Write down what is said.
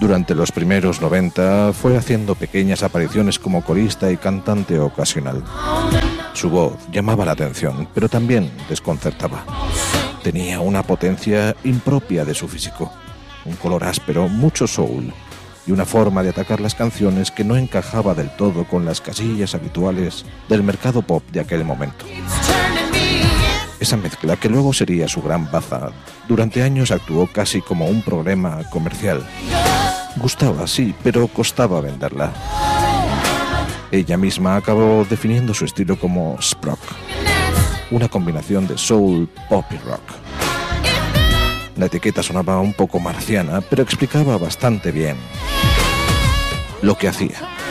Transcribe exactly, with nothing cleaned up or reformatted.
Durante los primeros noventa fue haciendo pequeñas apariciones como corista y cantante ocasional. Su voz llamaba la atención, pero también desconcertaba. Tenía una potencia impropia de su físico, un color áspero, mucho soul, y una forma de atacar las canciones que no encajaba del todo con las casillas habituales del mercado pop de aquel momento. Esa mezcla, que luego sería su gran baza, durante años actuó casi como un problema comercial. Gustaba, sí, pero costaba venderla. Ella misma acabó definiendo su estilo como sprock, una combinación de soul, pop y rock. La etiqueta sonaba un poco marciana, pero explicaba bastante bien lo que hacía.